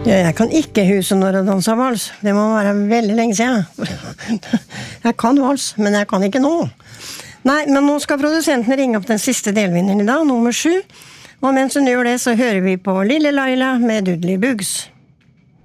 Ja, jeg kan ikke huske når jeg danser vals. Det må være veldig lenge siden. Jeg kan vals, men jeg kan ikke nå. Nei, men nå skal produsenten ringe opp den siste delvinneren i dag, nummer 7. Og mens hun gjør det, så hører vi på Lille Laila med Doodly Bugs.